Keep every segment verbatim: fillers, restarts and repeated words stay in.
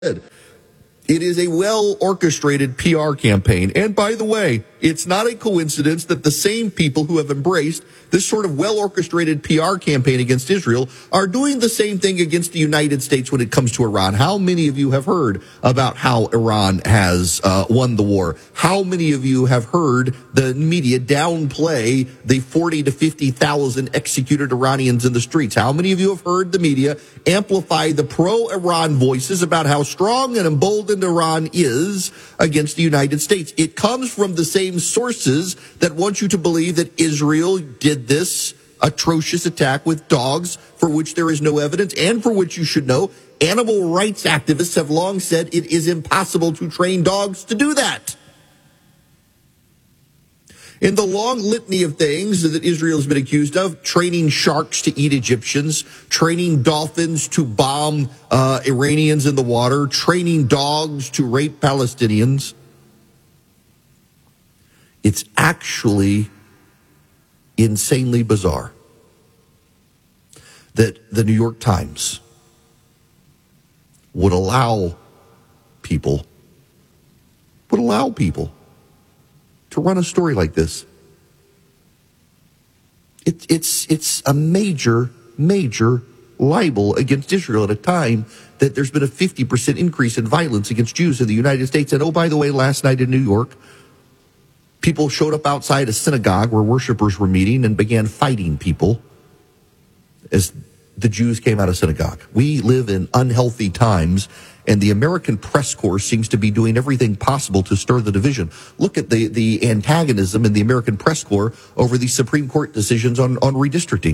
It is a well-orchestrated P R campaign. And by the way, it's not a coincidence that the same people who have embraced this sort of well-orchestrated P R campaign against Israel are doing the same thing against the United States when it comes to Iran. How many of you have heard about how Iran has uh, won the war? How many of you have heard the media downplay the forty to fifty thousand executed Iranians in the streets? How many of you have heard the media amplify the pro-Iran voices about how strong and emboldened Iran is against the United States? It comes from the same sources that want you to believe that Israel did this atrocious attack with dogs, for which there is no evidence, and for which you should know animal rights activists have long said it is impossible to train dogs to do that. In the long litany of things that Israel has been accused of, training sharks to eat Egyptians, training dolphins to bomb uh, Iranians in the water, training dogs to rape Palestinians, it's actually insanely bizarre that the New York Times would allow people, would allow people to run a story like this. It, it's, it's a major, major libel against Israel at a time that there's been a fifty percent increase in violence against Jews in the United States. And oh, by the way, last night in New York, people showed up outside a synagogue where worshipers were meeting and began fighting people as the Jews came out of synagogue. We live in unhealthy times, and the American press corps seems to be doing everything possible to stir the division. Look at the, the antagonism in the American press corps over the Supreme Court decisions on, on redistricting.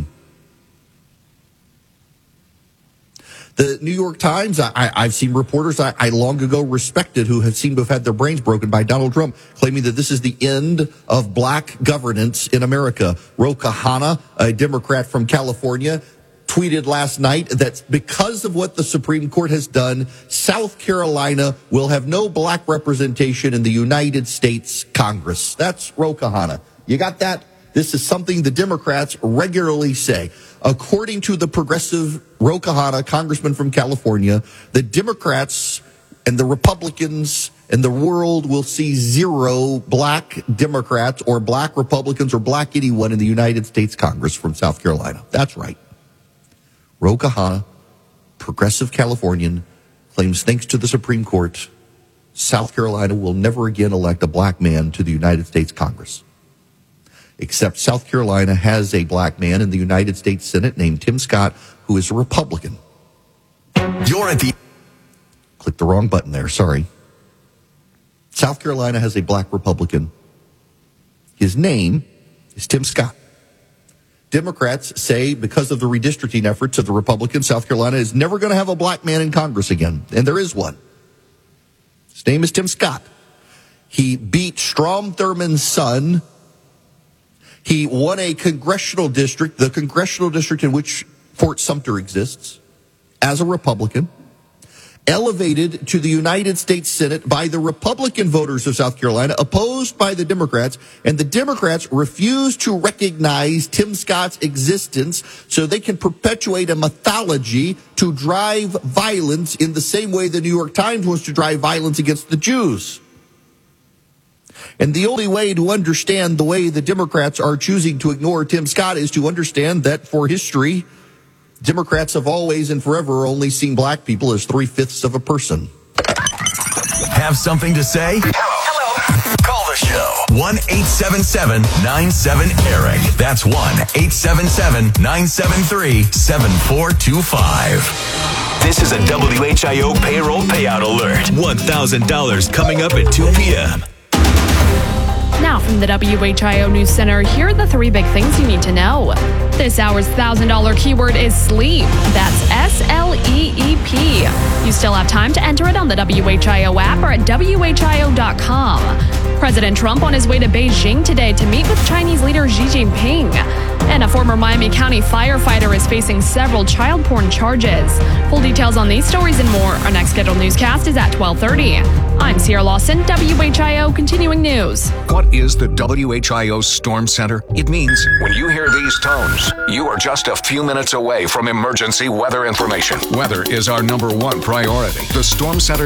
The New York Times, I, I've seen reporters I, I long ago respected who have seemed to have had their brains broken by Donald Trump, claiming that this is the end of black governance in America. Ro Khanna, a Democrat from California, tweeted last night that because of what the Supreme Court has done, South Carolina will have no black representation in the United States Congress. That's Ro Khanna. You got that? This is something the Democrats regularly say. According to the progressive Ro Khanna, congressman from California, the Democrats and the Republicans and the world will see zero black Democrats or black Republicans or black anyone in the United States Congress from South Carolina. That's right. Ro Khanna, progressive Californian, claims thanks to the Supreme Court, South Carolina will never again elect a black man to the United States Congress. Except South Carolina has a black man in the United States Senate named Tim Scott, who is a Republican. You're at the... Click the wrong button there, sorry. South Carolina has a black Republican. His name is Tim Scott. Democrats say because of the redistricting efforts of the Republicans, South Carolina is never going to have a black man in Congress again. And there is one. His name is Tim Scott. He beat Strom Thurmond's son. He won a congressional district, the congressional district in which Fort Sumter exists, as a Republican, elevated to the United States Senate by the Republican voters of South Carolina, opposed by the Democrats, and the Democrats refused to recognize Tim Scott's existence so they can perpetuate a mythology to drive violence in the same way the New York Times wants to drive violence against the Jews. And the only way to understand the way the Democrats are choosing to ignore Tim Scott is to understand that for history, Democrats have always and forever only seen black people as three-fifths of a person. Have something to say? Hello. Call the show. one eight seven seven nine seven Eric. That's one eight seven seven nine seven three seven four two five. This is a W H I O payroll payout alert. one thousand dollars coming up at two p.m. Now from the W H I O News Center, here are the three big things you need to know. This hour's one thousand dollars keyword is sleep. That's S L E E P. You still have time to enter it on the W H I O app or at W H I O dot com. President Trump on his way to Beijing today to meet with Chinese leader Xi Jinping. And a former Miami County firefighter is facing several child porn charges. Full details on these stories and more. Our next scheduled newscast is at twelve thirty. I'm Sierra Lawson, W H I O Continuing News. What is the W H I O Storm Center? It means when you hear these tones, you are just a few minutes away from emergency weather information. Weather is our number one priority. The Storm Center